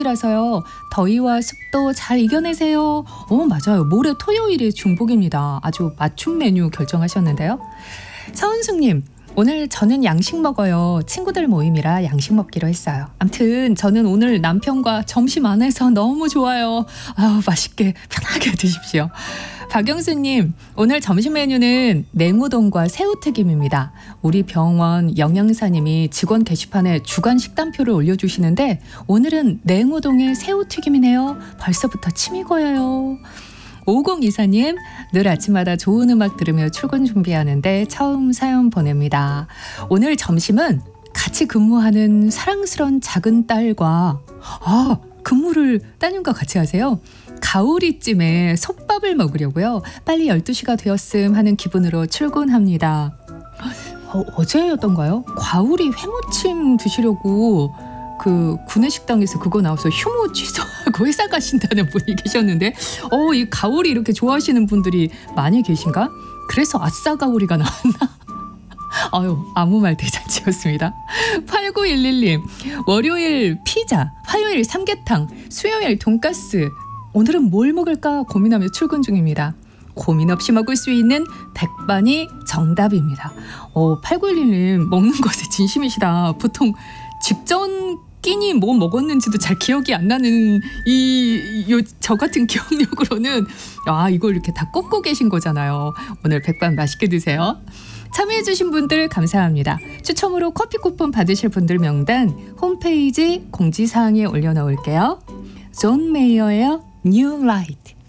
라서요. 더위와 습도 잘 이겨내세요. 맞아요. 모레 토요일이 중복입니다. 아주 맞춤 메뉴 결정하셨는데요. 서은숙님, 오늘 저는 양식 먹어요. 친구들 모임이라 양식 먹기로 했어요. 암튼 저는 오늘 남편과 점심 안 해서 너무 좋아요. 맛있게 편하게 드십시오. 박영수님, 오늘 점심 메뉴는 냉우동과 새우튀김입니다. 우리 병원 영양사님이 직원 게시판에 주간 식단표를 올려주시는데 오늘은 냉우동에 새우튀김이네요. 벌써부터 침이 고여요. 5024님, 늘 아침마다 좋은 음악 들으며 출근 준비하는데 처음 사연 보냅니다. 오늘 점심은 같이 근무하는 사랑스런 작은 딸과 근무를 따님과 같이 하세요. 가오리찜에 솥밥을 먹으려고요. 빨리 12시가 되었음 하는 기분으로 출근합니다. 어제였던가요? 가오리 회무침 드시려고 그 구내식당에서 그거 나와서 휴무 취소하고 회사 가신다는 분이 계셨는데 이 가오리 이렇게 좋아하시는 분들이 많이 계신가? 그래서 아싸 가오리가 나왔나? 아무 말 대잔치였습니다. 8911님, 월요일 피자, 화요일 삼계탕, 수요일 돈가스. 오늘은 뭘 먹을까 고민하며 출근 중입니다. 고민 없이 먹을 수 있는 백반이 정답입니다. 8911님, 먹는 것에 진심이시다. 보통 직전 끼니 뭐 먹었는지도 잘 기억이 안 나는 저 같은 기억력으로는 이걸 이렇게 다 꽂고 계신 거잖아요. 오늘 백반 맛있게 드세요. 참여해주신 분들 감사합니다. 추첨으로 커피 쿠폰 받으실 분들 명단 홈페이지 공지사항에 올려놓을게요. 존 메이어의 New Light.